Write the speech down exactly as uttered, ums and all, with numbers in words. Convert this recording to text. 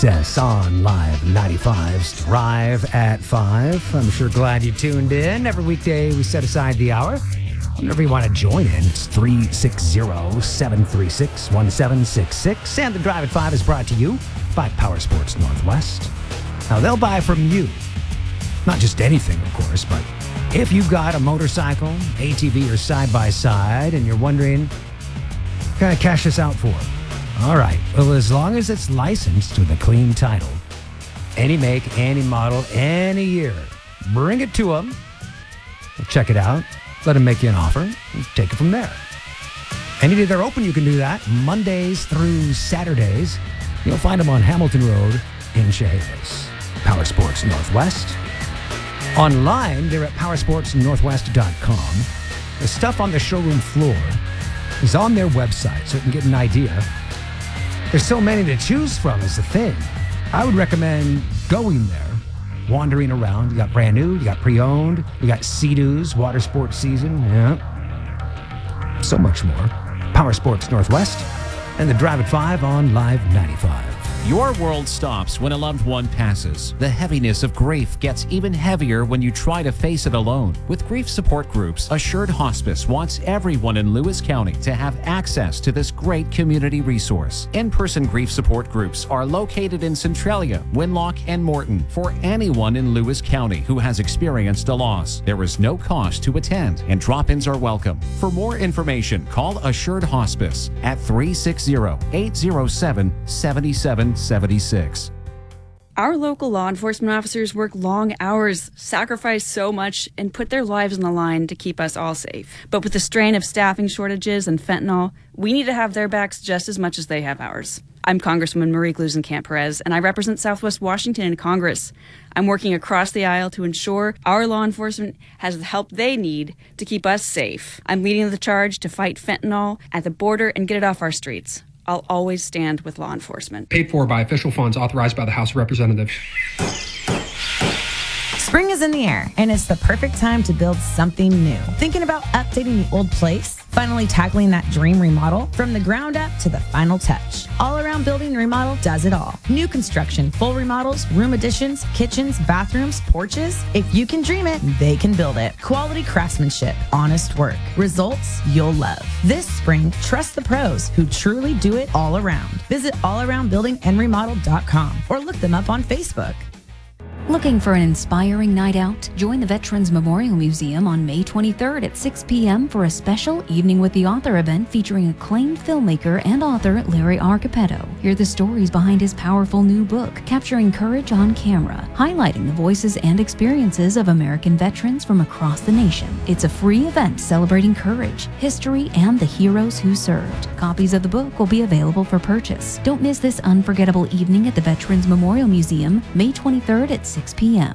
Yes, on Live ninety-five's Drive at five. I'm sure glad you tuned in. Every weekday we set aside the hour. Whenever you want to join in, it's three six zero, seven three six, one seven six six. And the Drive at five is brought to you by Power Sports Northwest. Now, they'll buy from you. Not just anything, of course, but if you've got a motorcycle, A T V, or side-by-side, and you're wondering, can I cash this out for? All right. Well, as long as it's licensed with a clean title, any make, any model, any year, bring it to them. Check it out. Let them make you an offer. And take it from there. Any day they're open, you can do that. Mondays through Saturdays. You'll find them on Hamilton Road in Chehalis. Power Sports Northwest. Online, they're at power sports northwest dot com. The stuff on the showroom floor is on their website, so you can get an idea. There's so many to choose from is the thing. I would recommend going there, wandering around. You got brand new, you got pre-owned, you got Sea-Doos, water sports season, yeah. So much more. Power Sports Northwest and the Drive at five on Live ninety-five. Your world stops when a loved one passes. The heaviness of grief gets even heavier when you try to face it alone. With grief support groups, Assured Hospice wants everyone in Lewis County to have access to this great community resource. In-person grief support groups are located in Centralia, Winlock, and Morton for anyone in Lewis County who has experienced a loss. There is no cost to attend, and drop-ins are welcome. For more information, call Assured Hospice at three six zero, eight zero seven, seven seven seventy-six. Our local law enforcement officers work long hours, sacrifice so much, and put their lives on the line to keep us all safe. But with the strain of staffing shortages and fentanyl, we need to have their backs just as much as they have ours. I'm Congresswoman Marie Gluesenkamp-Perez, and I represent Southwest Washington in Congress. I'm working across the aisle to ensure our law enforcement has the help they need to keep us safe. I'm leading the charge to fight fentanyl at the border and get it off our streets. I'll always stand with law enforcement. Paid for by official funds authorized by the House of Representatives. Spring is in the air, and it's the perfect time to build something new. Thinking about updating the old place? Finally tackling that dream remodel? From the ground up to the final touch. All Around Building Remodel does it all. New construction, full remodels, room additions, kitchens, bathrooms, porches. If you can dream it, they can build it. Quality craftsmanship, honest work. Results you'll love. This spring, trust the pros who truly do it all around. Visit all around building and remodel dot com or look them up on Facebook. Looking for an inspiring night out? Join the Veterans Memorial Museum on May twenty-third at six p.m. for a special Evening with the Author event featuring acclaimed filmmaker and author Larry R. Capetto. Hear the stories behind his powerful new book, Capturing Courage on Camera, highlighting the voices and experiences of American veterans from across the nation. It's a free event celebrating courage, history, and the heroes who served. Copies of the book will be available for purchase. Don't miss this unforgettable evening at the Veterans Memorial Museum, May twenty-third at six p.m.